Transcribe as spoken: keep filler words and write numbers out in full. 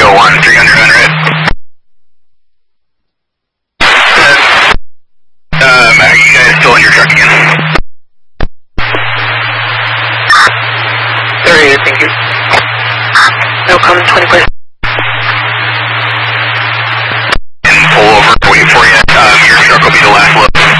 zero one, three hundred on red. Um, are you guys still in your truck again? thirty-eight, thank you. No comment, twenty-four. And pull over, wait for you. Um, your truck will be the last load.